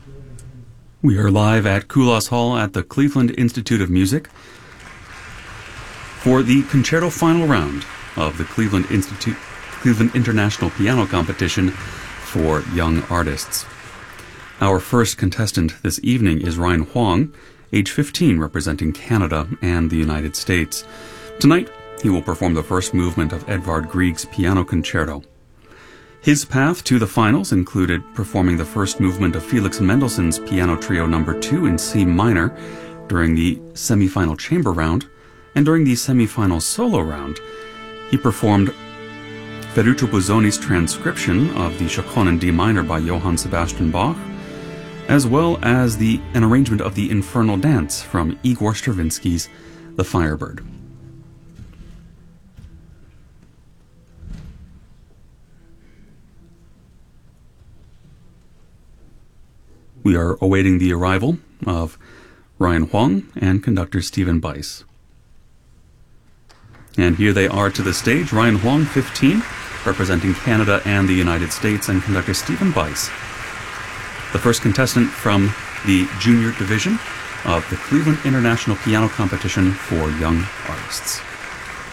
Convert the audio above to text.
We are live at Kulas Hall at the Cleveland Institute of Music for the concerto final round of the Cleveland International Piano Competition for young artists. Our first contestant this evening is Ryan Huang, age 15, representing Canada and the United States. Tonight, he will perform the first movement of Edvard Grieg's Piano Concerto. His path to the finals included performing the first movement of Felix Mendelssohn's Piano Trio No. 2 in C minor during the semifinal chamber round, and during the semifinal solo round, he performed Ferruccio Busoni's transcription of the Chaconne in D minor by Johann Sebastian Bach, as well as an arrangement of the Infernal Dance from Igor Stravinsky's The Firebird. We are awaiting the arrival of Ryan Huang and conductor Stephen Bice. And here they are to the stage, Ryan Huang, 15, representing Canada and the United States, and conductor Stephen Bice, the first contestant from the junior division of the Cleveland International Piano Competition for young artists.